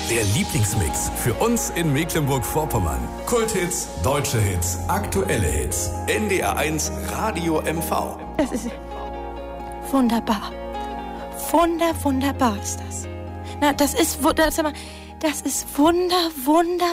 Der Lieblingsmix für uns in Mecklenburg-Vorpommern. Kulthits, deutsche Hits, aktuelle Hits. NDR1 Radio MV. Das ist wunderbar. Wunderbar ist das. Na, das ist wunderbar.